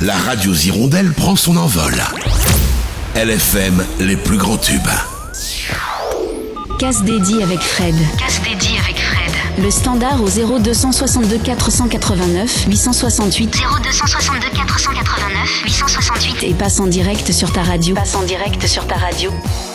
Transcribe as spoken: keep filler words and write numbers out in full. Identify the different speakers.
Speaker 1: la radio Hirondelle prend son envol. L F M, les plus grands tubes.
Speaker 2: Casse dédié avec Fred.
Speaker 3: Casse dédié avec Fred.
Speaker 2: Le standard au zéro deux cent soixante-deux quatre cent quatre-vingt-neuf huit cent soixante-huit.
Speaker 3: zéro deux cent soixante-deux quatre cent quatre-vingt-neuf huit cent soixante-huit.
Speaker 2: Et passe en direct sur ta radio.
Speaker 3: Passe en direct sur ta radio.